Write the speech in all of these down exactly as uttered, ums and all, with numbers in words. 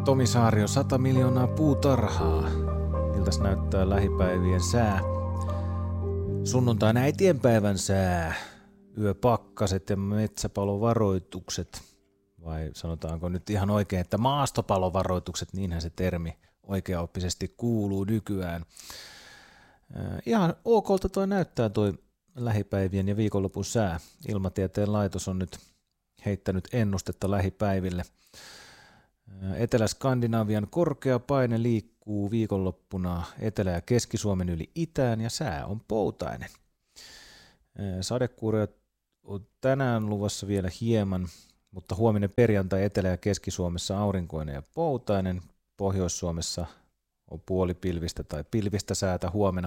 Tomi Saario, sata miljoonaa puutarhaa. Miltäs näyttää lähipäivien sää? Sunnuntaina äitienpäivän sää. Yöpakkaset ja metsäpalovaroitukset. Vai sanotaanko nyt ihan oikein, että maastopalovaroitukset, niinhän se termi oikeaoppisesti kuuluu nykyään. Ihan okolta toi näyttää toi lähipäivien ja viikonlopun sää. Ilmatieteen laitos on nyt heittänyt ennustetta lähipäiville. Etelä-Skandinavian korkea paine liikkuu viikonloppuna Etelä- ja Keski-Suomen yli itään ja sää on poutainen. Sadekuuroja on tänään luvassa vielä hieman, mutta huominen perjantai Etelä- ja Keski-Suomessa aurinkoinen ja poutainen. Pohjois-Suomessa on puolipilvistä tai pilvistä säätä huomenna.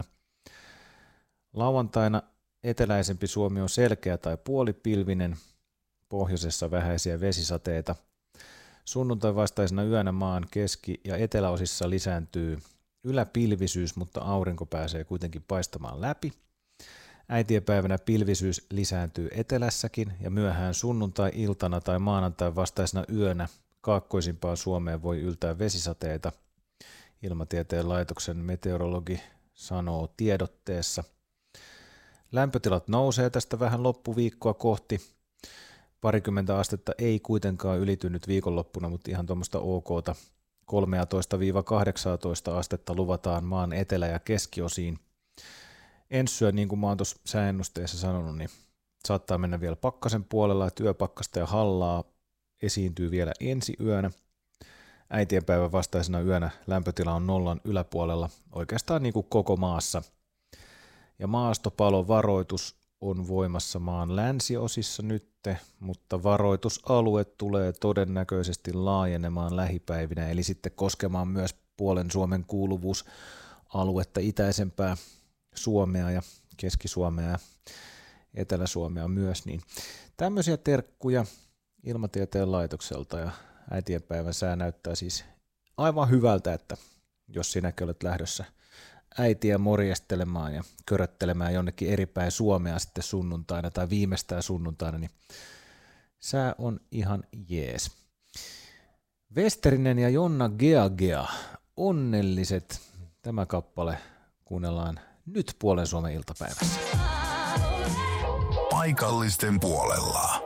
Lauantaina eteläisempi Suomi on selkeä tai puolipilvinen, pohjoisessa vähäisiä vesisateita. Sunnuntai vastaisena yönä maan keski- ja eteläosissa lisääntyy yläpilvisyys, mutta aurinko pääsee kuitenkin paistamaan läpi. Äitienpäivänä pilvisyys lisääntyy etelässäkin ja myöhään sunnuntai-iltana tai maanantai vastaisena yönä kaakkoisimpaan Suomeen voi yltää vesisateita. Ilmatieteen laitoksen meteorologi sanoo tiedotteessa. Lämpötilat nousee tästä vähän loppuviikkoa kohti. Parikymmentä astetta ei kuitenkaan ylitynyt viikonloppuna, mutta ihan tuommoista ok:ta kolmetoista kahdeksantoista astetta luvataan maan etelä- ja keskiosiin. Ensi yö, niin kuin mä oon tuossa sääennusteessa sanonut, niin saattaa mennä vielä pakkasen puolella, että yöpakkasta ja hallaa esiintyy vielä ensi yönä. Äitienpäivän vastaisena yönä lämpötila on nollan yläpuolella oikeastaan niin kuin koko maassa. Ja maastopalovaroitus on voimassa maan länsiosissa nyt, mutta varoitusalue tulee todennäköisesti laajenemaan lähipäivinä, eli sitten koskemaan myös puolen Suomen kuuluvuusaluetta, itäisempää Suomea ja Keski-Suomea ja Etelä-Suomea myös. Niin tämmöisiä terkkuja Ilmatieteen laitokselta ja äitienpäivän sää näyttää siis aivan hyvältä, että jos sinäkin olet lähdössä äitiä morjestelemaan ja köröttelemään jonnekin eri päin Suomea sitten sunnuntaina tai viimeistään sunnuntaina, niin sää on ihan jees. Westerinen ja Jonna Geagea, onnelliset, tämä kappale kuunnellaan nyt puolen Suomen iltapäivässä. Paikallisten puolella.